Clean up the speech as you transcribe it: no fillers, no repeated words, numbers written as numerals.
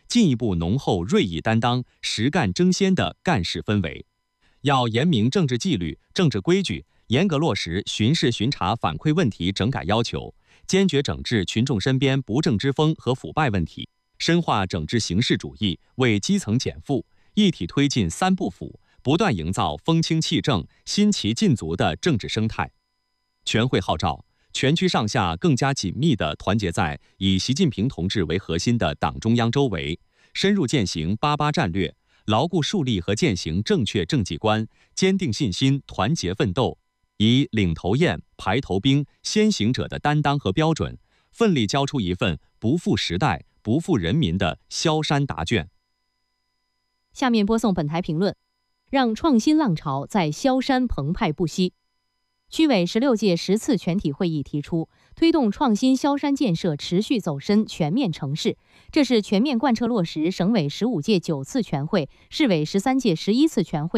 进一步浓厚锐意担当、实干争先的干事氛围。要严明政治纪律、政治规矩，严格落实巡视巡查反馈问题整改要求，坚决整治群众身边不正之风和腐败问题，深化整治形式主义，为基层减负，一体推进三不腐，不断营造风清气正、新奇劲足的政治生态。全会号召全区上下更加紧密地团结在以习近平同志为核心的党中央周围，深入践行88战略，牢固树立和践行正确政绩观，坚定信心，团结奋斗，以领头雁、排头兵、先行者的担当和标准，奋力交出一份不负时代、不负人民的萧山答卷。 下面播送本台评论，让创新浪潮在萧山澎湃不息。区委16届10次全体会议提出，推动创新萧山建设持续走深、全面成事，这是全面贯彻落实省委15届9次全会、市委13届11次全会